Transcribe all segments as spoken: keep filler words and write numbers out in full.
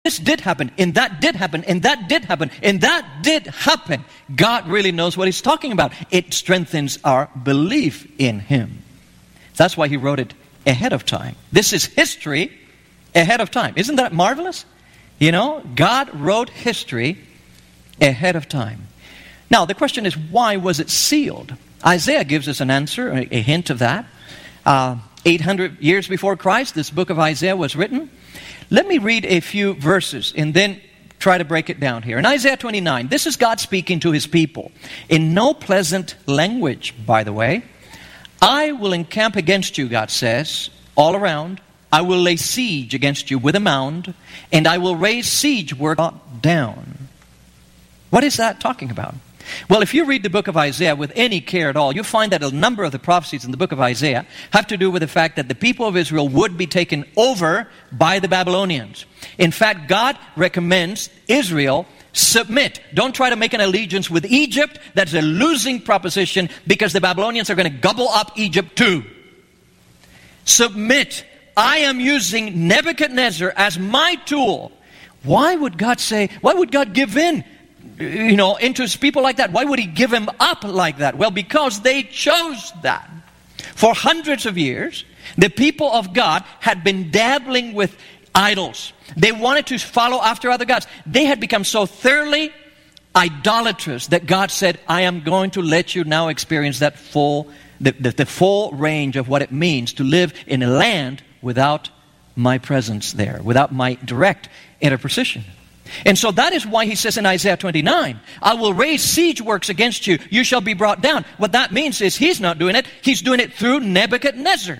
this did happen, and that did happen, and that did happen, and that did happen. God really knows what He's talking about. It strengthens our belief in Him. That's why He wrote it ahead of time. This is history ahead of time. Isn't that marvelous? You know, God wrote history ahead of time. Now, the question is, why was it sealed? Isaiah gives us an answer, a, a hint of that. Uh, eight hundred years before Christ, this book of Isaiah was written. Let me read a few verses and then try to break it down here. In Isaiah twenty-nine, this is God speaking to His people. In no pleasant language, by the way. I will encamp against you, God says, all around. I will lay siege against you with a mound, and I will raise siege work down. What is that talking about? Well, if you read the book of Isaiah with any care at all, you'll find that a number of the prophecies in the book of Isaiah have to do with the fact that the people of Israel would be taken over by the Babylonians. In fact, God recommends Israel submit. Don't try to make an allegiance with Egypt. That's a losing proposition because the Babylonians are going to gobble up Egypt too. Submit. I am using Nebuchadnezzar as my tool. Why would God say, why would God give in? You know, into His people like that? Why would He give him up like that? Well, because they chose that. For hundreds of years, the people of God had been dabbling with idols. They wanted to follow after other gods. They had become so thoroughly idolatrous that God said, I am going to let you now experience that full, the, the, the full range of what it means to live in a land without my presence there, without my direct interposition. And so that is why He says in Isaiah twenty-nine, I will raise siege works against you. You shall be brought down. What that means is He's not doing it. He's doing it through Nebuchadnezzar.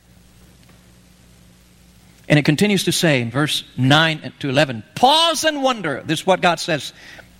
And it continues to say in verse nine to eleven, pause and wonder. This is what God says.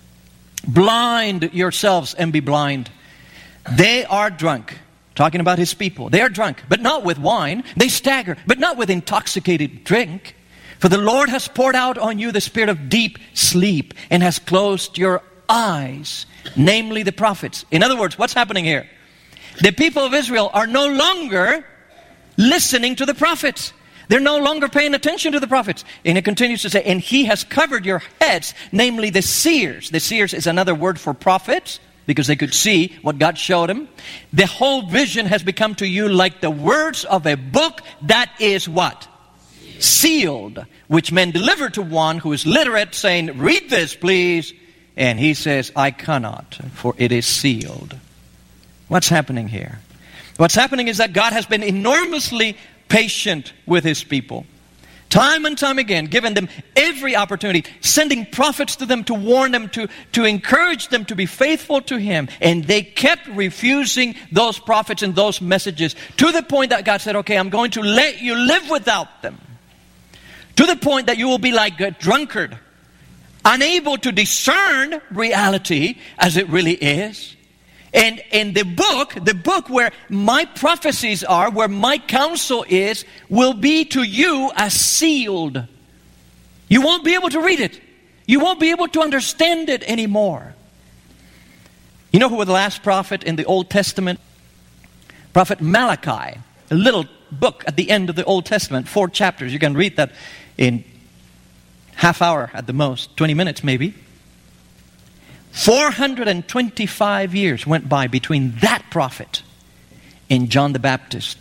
Blind yourselves and be blind. They are drunk. Talking about His people. They are drunk, but not with wine. They stagger, but not with intoxicated drink. For the Lord has poured out on you the spirit of deep sleep and has closed your eyes, namely the prophets. In other words, what's happening here? The people of Israel are no longer listening to the prophets. They're no longer paying attention to the prophets. And it continues to say, and He has covered your heads, namely the seers. The seers is another word for prophets, because they could see what God showed them. The whole vision has become to you like the words of a book that is what? Sealed, which men deliver to one who is literate, saying, read this, please. And he says, I cannot, for it is sealed. What's happening here? What's happening is that God has been enormously patient with His people. Time and time again, giving them every opportunity, sending prophets to them to warn them, to, to encourage them to be faithful to Him. And they kept refusing those prophets and those messages to the point that God said, okay, I'm going to let you live without them. To the point that you will be like a drunkard, unable to discern reality as it really is. And in the book, the book where my prophecies are, where my counsel is, will be to you as sealed. You won't be able to read it. You won't be able to understand it anymore. You know who was the last prophet in the Old Testament? Prophet Malachi. A little book at the end of the Old Testament, four chapters. You can read that in half hour at the most, twenty minutes maybe. four hundred twenty-five years went by between that prophet and John the Baptist.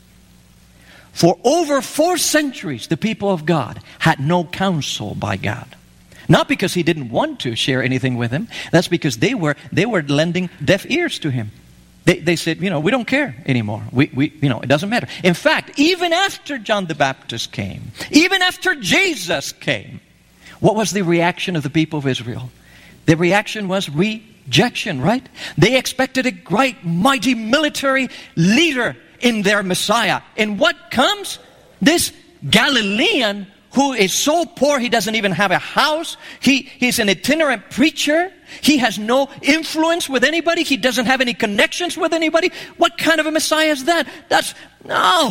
For over four centuries, the people of God had no counsel by God. Not because He didn't want to share anything with Him. That's because they were they were lending deaf ears to Him. They, they said, you know, we don't care anymore. We, we, you know, it doesn't matter. In fact, even after John the Baptist came, even after Jesus came, what was the reaction of the people of Israel? The reaction was rejection, right? They expected a great, mighty military leader in their Messiah. And what comes? This Galilean who is so poor he doesn't even have a house. He, he's an itinerant preacher. He has no influence with anybody. He doesn't have any connections with anybody. What kind of a Messiah is that? That's, no.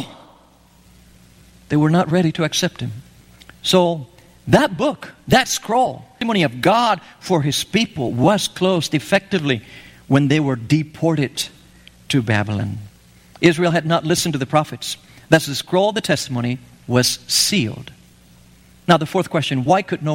They were not ready to accept Him. So that book, that scroll, the testimony of God for His people was closed effectively when they were deported to Babylon. Israel had not listened to the prophets. Thus the scroll of the testimony was sealed. Now, the fourth question, why could no